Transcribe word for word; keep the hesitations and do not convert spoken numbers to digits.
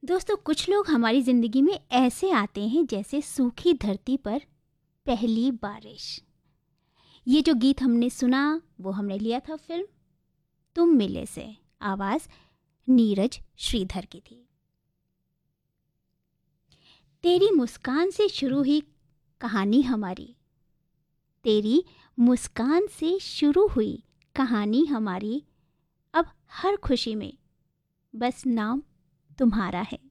दोस्तों, कुछ लोग हमारी ज़िंदगी में ऐसे आते हैं जैसे सूखी धरती पर पहली बारिश। ये जो गीत हमने सुना वो हमने लिया था फिल्म तुम मिले से। आवाज़ नीरज श्रीधर की थी। तेरी मुस्कान से शुरू हुई कहानी हमारी, तेरी मुस्कान से शुरू हुई कहानी हमारी, अब हर खुशी में बस नाम तुम्हारा है।